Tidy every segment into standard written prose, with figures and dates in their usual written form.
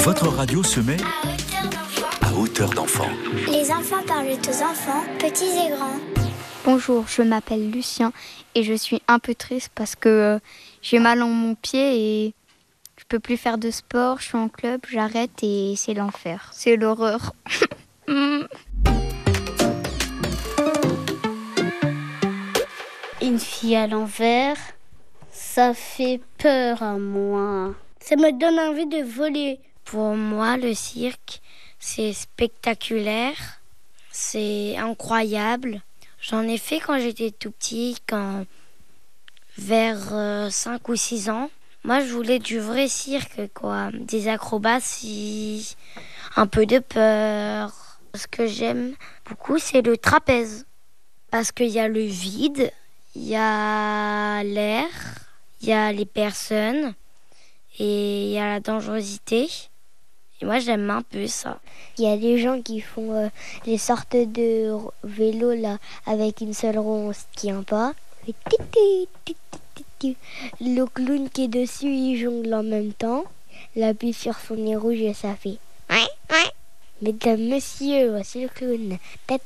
Votre radio se met à hauteur d'enfant. Les enfants parlent aux enfants, petits et grands. Bonjour, je m'appelle Lucien et je suis un peu triste parce que j'ai mal en mon pied et je peux plus faire de sport. Je suis en club, j'arrête et c'est l'enfer. C'est l'horreur. Une fille à l'envers, ça fait peur à moi. Ça me donne envie de voler. Pour moi, le cirque, c'est spectaculaire, c'est incroyable. J'en ai fait quand j'étais tout petit, vers 5 ou 6 ans. Moi, je voulais du vrai cirque, quoi. Des acrobaties, un peu de peur. Ce que j'aime beaucoup, c'est le trapèze. Parce qu'il y a le vide, il y a l'air, il y a les personnes et il y a la dangerosité. Et moi, j'aime un peu ça. Il y a des gens qui font des sortes de vélos là, avec une seule roue, on se tient pas. Le clown qui est dessus, il jongle en même temps. Il appuie sur son nez rouge et ça fait... Mesdames, messieurs, voici le clown.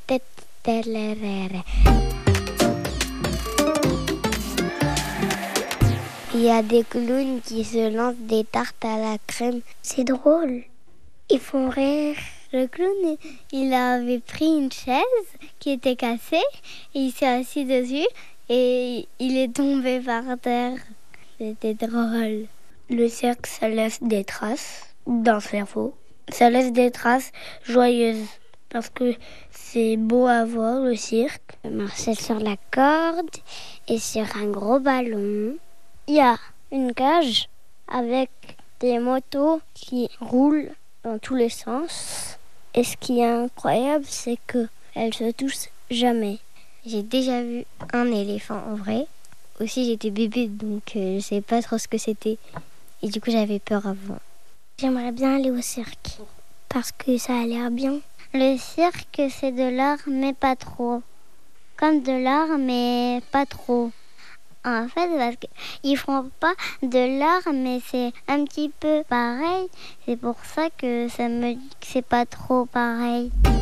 Il y a des clowns qui se lancent des tartes à la crème. C'est drôle. Ils font rire. Le clown, il avait pris une chaise qui était cassée et il s'est assis dessus et il est tombé par terre. C'était drôle. Le cirque, ça laisse des traces dans le cerveau. Ça laisse des traces joyeuses parce que c'est beau à voir, le cirque. Marcher sur la corde et sur un gros ballon. Il y a une cage avec des motos qui roulent dans tous les sens. Et ce qui est incroyable, c'est qu'elles se touchent jamais. J'ai déjà vu un éléphant en vrai. Aussi, j'étais bébé, donc je ne savais pas trop ce que c'était. Et du coup, j'avais peur avant. J'aimerais bien aller au cirque, parce que ça a l'air bien. Le cirque, c'est de l'art, mais pas trop. Comme de l'art, mais pas trop. En fait, parce qu'ils font pas de l'art, mais c'est un petit peu pareil. C'est pour ça que ça me dit que c'est pas trop pareil.